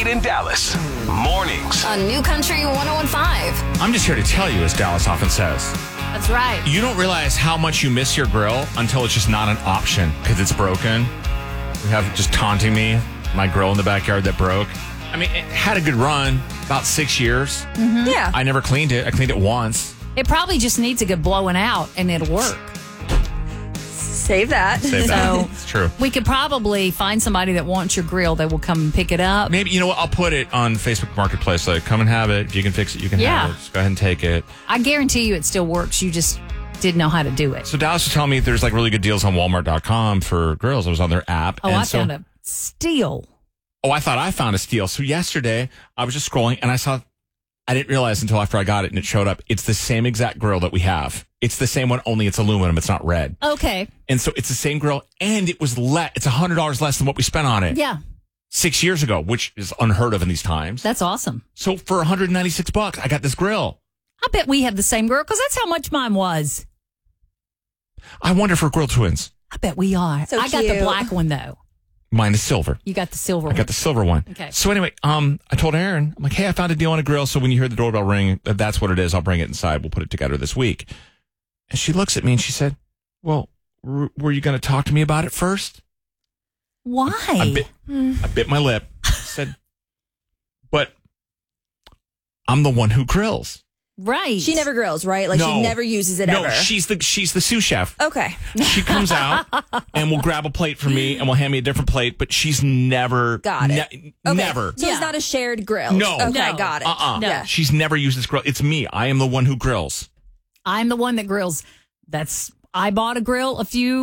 in Dallas. Mornings. On New Country 101.5. I'm just here to tell you, as Dallas often says, That's right. you don't realize how much you miss your grill until it's just not an option because it's broken. We have just taunting me, my grill in the backyard that broke. I mean, it had a good run, about 6 years. Mm-hmm. Yeah. I never cleaned it. I cleaned it once. It probably just needs a good blowing out and it'll work. Save that. Save that. So- It's true. We could probably find somebody that wants your grill that will come and pick it up. Maybe, you know what? I'll put it on Facebook Marketplace. Like, come and have it. If you can fix it, you can have it. Just go ahead and take it. I guarantee you it still works. You just didn't know how to do it. So Dallas was telling me there's like really good deals on Walmart.com for grills. I was on their app. Oh, I found a steal. Oh, I thought I found a steal. So yesterday I was just scrolling and I didn't realize until after I got it and it showed up. It's the same exact grill that we have. It's the same one, only it's aluminum. It's not red. Okay. And so it's the same grill and it's $100 less than what we spent on it. Yeah. 6 years ago, which is unheard of in these times. That's awesome. So for $196, I got this grill. I bet we have the same grill because that's how much mine was. I wonder if we're grill twins. I bet we are. So I got the cute. black one though. Mine is silver. You got the silver I one. got the silver one. Okay. So anyway, I told Aaron, I'm like, hey, I found a deal on a grill. So when you hear the doorbell ring, if that's what it is, I'll bring it inside. We'll put it together this week. And she looks at me and she said, well, were you going to talk to me about it first? Why? I bit my lip. Said, but I'm the one who grills. Right. She never grills, right? Like No. she never uses it No, ever. she's the sous chef. Okay. She comes out and will grab a plate for me and will hand me a different plate, but she's never Got it. okay. Never. So Yeah. it's not a shared grill. No. Okay, No. got it. No. Yeah. She's never used this grill. It's me. I am the one who grills. I'm the one that grills. I bought a grill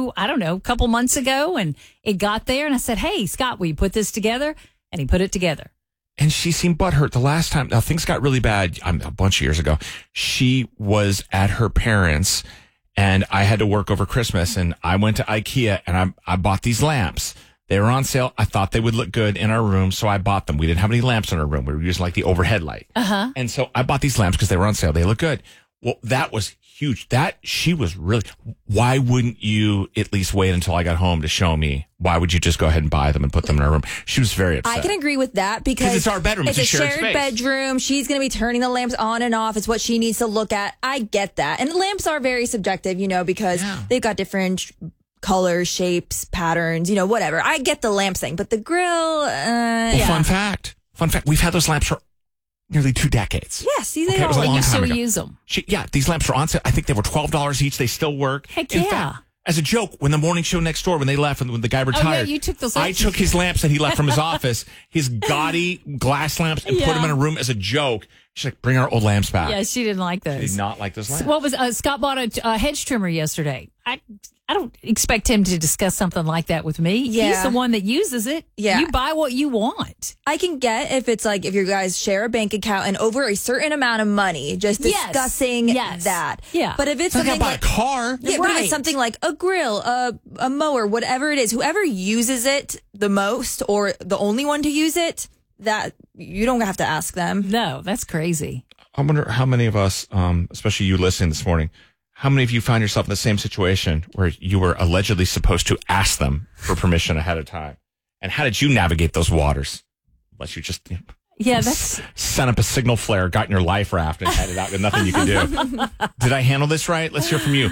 a couple months ago, and it got there, and I said, hey, Scott, will you put this together? And he put it together. And she seemed butthurt the last time. Now, things got really bad a bunch of years ago. She was at her parents' and I had to work over Christmas. And I went to IKEA and I bought these lamps. They were on sale. I thought they would look good in our room, so I bought them. We didn't have any lamps in our room. We were using like the overhead light. Uh-huh. And so I bought these lamps because they were on sale. They look good. Well, that was huge. She was really, why wouldn't you at least wait until I got home to show me? Why would you just go ahead and buy them and put them in our room? She was very upset. I can agree with that because it's our bedroom. It's a shared space. bedroom. She's going to be turning the lamps on and off. It's what she needs to look at. I get that. And lamps are very subjective, because they've got different colors, shapes, patterns, whatever. I get the lamps thing, but the grill, Fun fact. We've had those lamps for nearly 2 decades. Yeah, see, they Okay, it was a all long You time still ago. use them. These lamps were on sale. I think they were $12 each. They still work. Heck In yeah. fact, as a joke, when the morning show next door, when they left, and when the guy retired, you took those I lamps. took his lamps that he left from his office, his gaudy glass lamps, and put them in a room as a joke. She's like, bring our old lamps back. Yeah, she didn't like those. She did not like those lamps. What was Scott bought a hedge trimmer yesterday. I don't expect him to discuss something like that with me. Yeah. He's the one that uses it. Yeah. You buy what you want. I can get if it's like if you guys share a bank account and over a certain amount of money, just Yes. discussing Yes. that. Yeah. But if it's It's like I something buy a like car. yeah, but if Right. it's something like a grill, a mower, whatever it is, whoever uses it the most or the only one to use it, that you don't have to ask them. No, that's crazy. I wonder how many of us, especially you listening this morning, how many of you find yourself in the same situation where you were allegedly supposed to ask them for permission ahead of time? And how did you navigate those waters? Unless you just Yeah, that's sent up a signal flare, got in your life raft, and headed out with nothing you could do. Did I handle this right? Let's hear from you.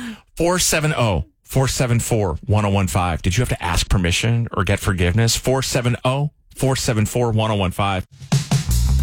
470-474-1015. Did you have to ask permission or get forgiveness? 470-474-1015.